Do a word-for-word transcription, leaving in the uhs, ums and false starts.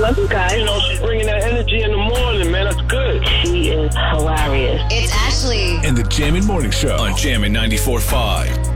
Love you guys. You know, she's bringing that energy in the morning, man. That's good. She is hilarious. It's Ashley. And the Jammin' Morning Show on Jammin' ninety-four point five.